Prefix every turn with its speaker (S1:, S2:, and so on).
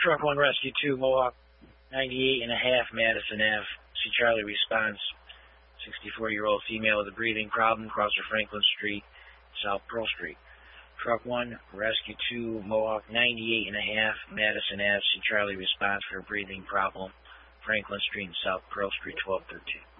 S1: Truck 1 Rescue 2, Mohawk 98 and a half, Madison Ave. See Charlie responds. 64-year-old female with a breathing problem, crosser Franklin Street, South Pearl Street. Truck 1 Rescue 2, Mohawk 98 and a half, Madison Ave. See Charlie responds for a breathing problem, Franklin Street and South Pearl Street, 1213.